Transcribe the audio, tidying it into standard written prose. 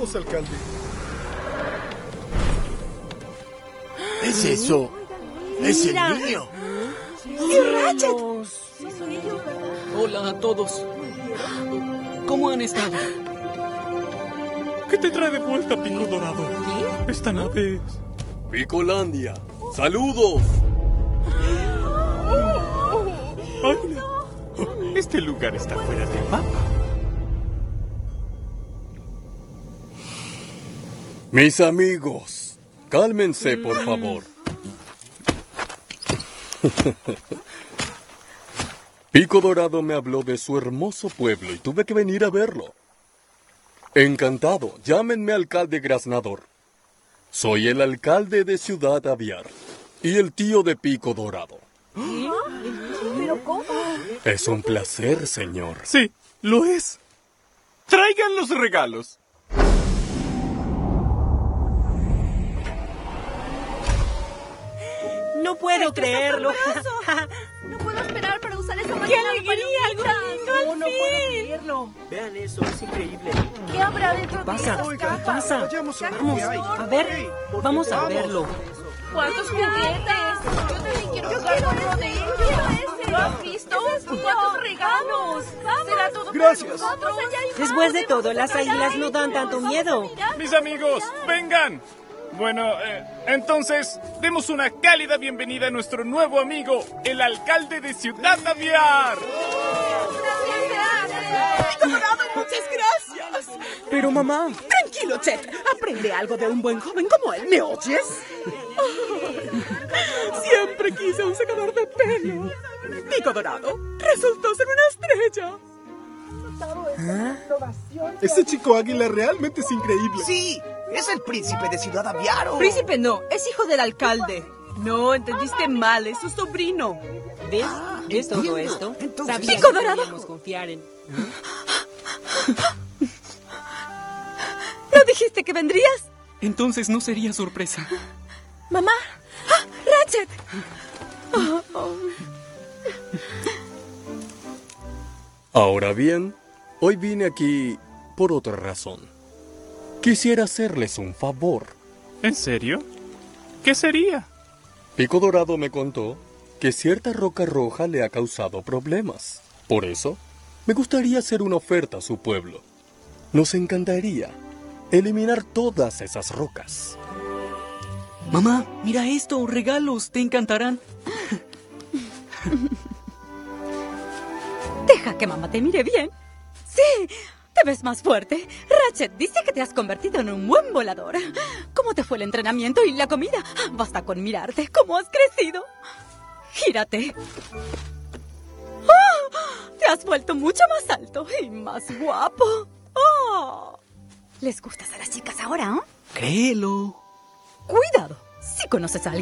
Vamos, alcalde. ¿Es eso? ¿Es el niño? ¡Y Ratchet! Hola a todos. ¿Cómo han estado? ¿Qué te trae de vuelta, Pico Dorado? Esta nave es... Picolandia. ¡Saludos! ¡Ay, no! Este lugar está fuera del mapa. Mis amigos, cálmense, por favor. Pico Dorado me habló de su hermoso pueblo y tuve que venir a verlo. Encantado, llámenme alcalde graznador. Soy el alcalde de Ciudad Aviar y el tío de Pico Dorado. ¿Pero cómo? Es un placer, señor. Sí, lo es. Traigan los regalos. No puedo creerlo. No puedo esperar para usar esa ¡Qué máquina. alegría, Gordito! ¡Al No puedo fin! creerlo. Vean eso, es increíble. ¿Qué habrá dentro de pasa? esas ¿Qué cajas? pasa? Vayamos a ver Vamos, qué hay. a ver, vamos a verlo. ¿Cuántos juguetes? Yo también quiero jugar con uno de ellos. ¿Lo has visto? ¿Cuántos regalos? ¿Será todo para Gracias. nosotros? Después de todo, las águilas no dan tanto miedo. Mis amigos, vengan. Bueno, entonces, demos una cálida bienvenida a nuestro nuevo amigo, el alcalde de Ciudad Aviar. Muchas gracias. Pero mamá, Tranquilo, Chet. Aprende algo de un buen joven como él. ¿Me oyes? Siempre quise un secador de pelo. Pico Dorado resultó ser una estrella. Ese chico águila realmente es increíble. Sí, es el príncipe de Ciudad Aviaro. príncipe no, es hijo del alcalde. No, entendiste mal, es su sobrino. ¿Ves? ¿Ves todo entiendo. esto? Entonces- Sabía Pico que Dorado. podíamos confiar en... ¿No dijiste que vendrías? Entonces no sería sorpresa. Mamá. ¡Ah, Ratchet! Ahora bien, hoy vine aquí por otra razón. Quisiera hacerles un favor. ¿En serio? ¿Qué sería? Pico Dorado me contó que cierta roca roja le ha causado problemas. Por eso, me gustaría hacer una oferta a su pueblo. Nos encantaría eliminar todas esas rocas. Mamá, mira esto, regalos, te encantarán. Deja que mamá te mire bien. Sí, te ves más fuerte. Ratchet dice que te has convertido en un buen volador. ¿Cómo te fue el entrenamiento y la comida? Basta con mirarte. ¿Cómo has crecido? Gírate. ¡Oh! Te has vuelto mucho más alto y más guapo. ¡Oh! ¿Les gustas a las chicas ahora, eh? Créelo. Cuidado. Si conoces a alguien